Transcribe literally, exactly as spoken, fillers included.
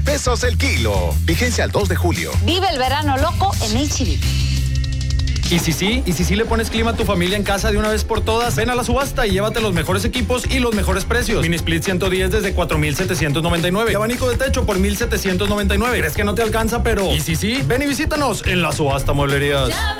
pesos el kilo. Vigencia al dos de julio. Vive el verano loco en H E B. Y si sí, y si sí le pones clima a tu familia en casa de una vez por todas, ven a la subasta y llévate los mejores equipos y los mejores precios. Mini Split ciento diez desde cuatro mil setecientos noventa y nueve. Y abanico de techo por mil setecientos noventa y nueve. ¿Crees que no te alcanza? Pero... ¿y si sí? Ven y visítanos en la subasta Mueblerías.